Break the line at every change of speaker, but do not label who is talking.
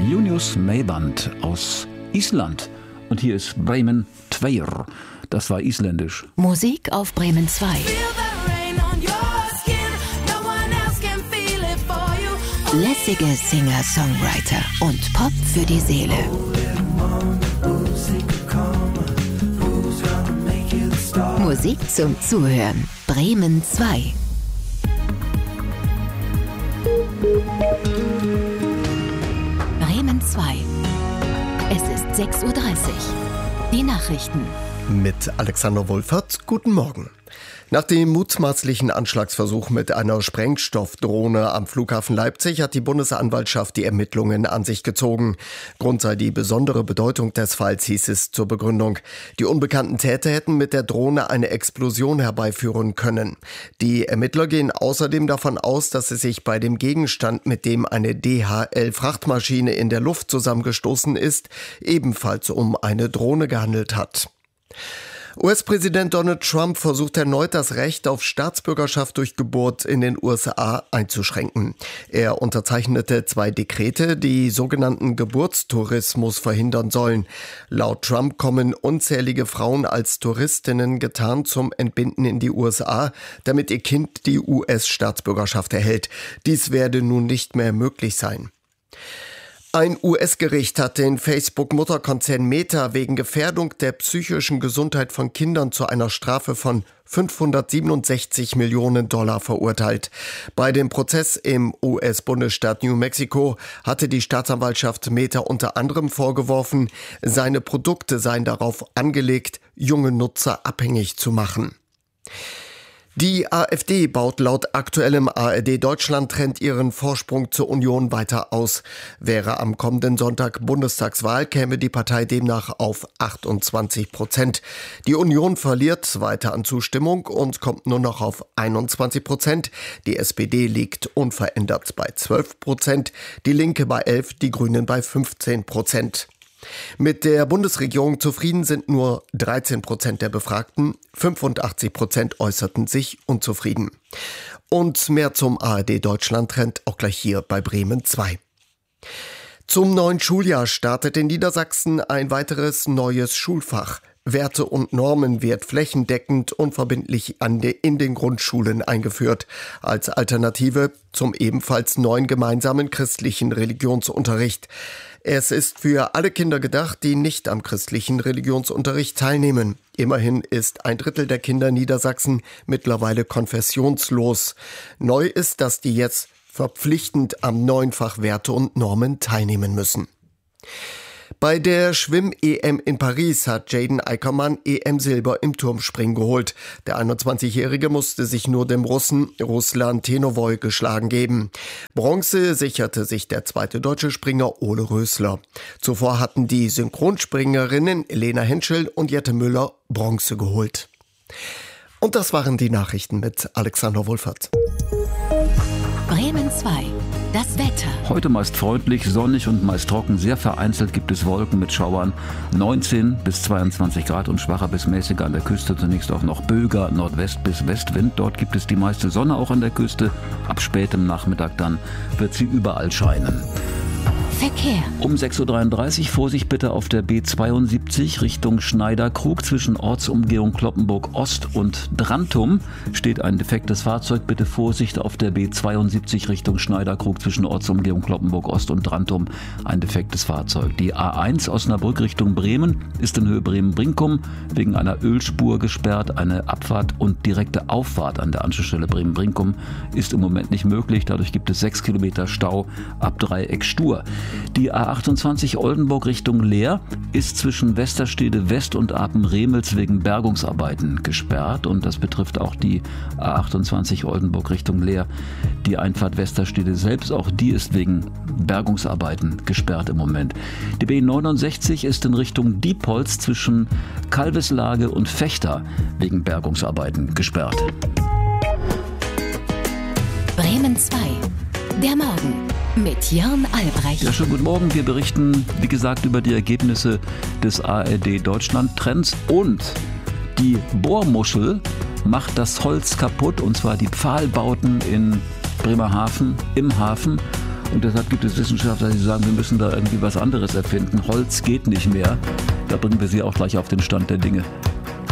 Junius Meyband aus Island. Und hier ist Bremen 2. Das war isländisch.
Musik auf Bremen 2. Lässige Singer-Songwriter und Pop für die Seele. Musik zum Zuhören. Bremen 2. Bremen 2. Es ist 6:30 Uhr. Die Nachrichten.
Mit Alexander Wohlfahrt. Guten Morgen. Nach dem mutmaßlichen Anschlagsversuch mit einer Sprengstoffdrohne am Flughafen Leipzig hat die Bundesanwaltschaft die Ermittlungen an sich gezogen. Grund sei die besondere Bedeutung des Falls, hieß es zur Begründung. Die unbekannten Täter hätten mit der Drohne eine Explosion herbeiführen können. Die Ermittler gehen außerdem davon aus, dass es sich bei dem Gegenstand, mit dem eine DHL-Frachtmaschine in der Luft zusammengestoßen ist, ebenfalls um eine Drohne gehandelt hat. US-Präsident Donald Trump versucht erneut, das Recht auf Staatsbürgerschaft durch Geburt in den USA einzuschränken. Er unterzeichnete 2 Dekrete, die sogenannten Geburtstourismus verhindern sollen. Laut Trump kommen unzählige Frauen als Touristinnen getarnt zum Entbinden in die USA, damit ihr Kind die US-Staatsbürgerschaft erhält. Dies werde nun nicht mehr möglich sein. Ein US-Gericht hat den Facebook-Mutterkonzern Meta wegen Gefährdung der psychischen Gesundheit von Kindern zu einer Strafe von $567 Millionen verurteilt. Bei dem Prozess im US-Bundesstaat New Mexico hatte die Staatsanwaltschaft Meta unter anderem vorgeworfen, seine Produkte seien darauf angelegt, junge Nutzer abhängig zu machen. Die AfD baut laut aktuellem ARD-Deutschland-Trend ihren Vorsprung zur Union weiter aus. Wäre am kommenden Sonntag Bundestagswahl, käme die Partei demnach auf 28%. Die Union verliert weiter an Zustimmung und kommt nur noch auf 21%. Die SPD liegt unverändert bei 12%, die Linke bei 11%, die Grünen bei 15%. Mit der Bundesregierung zufrieden sind nur 13% der Befragten, 85% äußerten sich unzufrieden. Und mehr zum ARD-Deutschland-Trend auch gleich hier bei Bremen 2. Zum neuen Schuljahr startet in Niedersachsen ein weiteres neues Schulfach. Werte und Normen wird flächendeckend unverbindlich in den Grundschulen eingeführt, als Alternative zum ebenfalls neuen gemeinsamen christlichen Religionsunterricht. Es ist für alle Kinder gedacht, die nicht am christlichen Religionsunterricht teilnehmen. Immerhin ist 1/3 der Kinder in Niedersachsen mittlerweile konfessionslos. Neu ist, dass die jetzt verpflichtend am neuen Fach Werte und Normen teilnehmen müssen. Bei der Schwimm-EM in Paris hat Jaden Eickermann EM-Silber im Turmspringen geholt. Der 21-Jährige musste sich nur dem Russen Ruslan Tenovoy geschlagen geben. Bronze sicherte sich der zweite deutsche Springer Ole Rösler. Zuvor hatten die Synchronspringerinnen Lena Henschel und Jette Müller Bronze geholt. Und das waren die Nachrichten mit Alexander Wohlfahrt.
Bremen 2. Das Wetter.
Heute meist freundlich, sonnig und meist trocken. Sehr vereinzelt gibt es Wolken mit Schauern. 19 bis 22 Grad und schwacher bis mäßiger an der Küste. Zunächst auch noch Böger, Nordwest bis Westwind. Dort gibt es die meiste Sonne auch an der Küste. Ab spätem Nachmittag dann wird sie überall scheinen.
Verkehr.
Um 6:33 Uhr Vorsicht bitte auf der B72 Richtung Schneiderkrug. Zwischen Ortsumgehung Cloppenburg Ost und Drantum steht ein defektes Fahrzeug. Bitte Vorsicht auf der B72 Richtung Schneiderkrug. Zwischen Ortsumgehung Cloppenburg Ost und Drantum ein defektes Fahrzeug. Die A1 Osnabrück Richtung Bremen ist in Höhe Bremen-Brinkum wegen einer Ölspur gesperrt. Eine Abfahrt und direkte Auffahrt an der Anschlussstelle Bremen-Brinkum ist im Moment nicht möglich. Dadurch gibt es 6 Kilometer Stau ab Dreieck Stur. Die A28 Oldenburg Richtung Leer ist zwischen Westerstede West und Apen-Remels wegen Bergungsarbeiten gesperrt. Und das betrifft auch die A28 Oldenburg Richtung Leer. Die Einfahrt Westerstede selbst, auch die ist wegen Bergungsarbeiten gesperrt im Moment. Die B69 ist in Richtung Diepholz zwischen Kalveslage und Vechta wegen Bergungsarbeiten gesperrt.
Bremen 2. Der Morgen mit Jörn Albrecht.
Ja, schönen guten Morgen. Wir berichten, wie gesagt, über die Ergebnisse des ARD-Deutschland-Trends. Und die Bohrmuschel macht das Holz kaputt, und zwar die Pfahlbauten in Bremerhaven im Hafen. Und deshalb gibt es Wissenschaftler, die sagen, wir müssen da irgendwie was anderes erfinden. Holz geht nicht mehr. Da bringen wir Sie auch gleich auf den Stand der Dinge.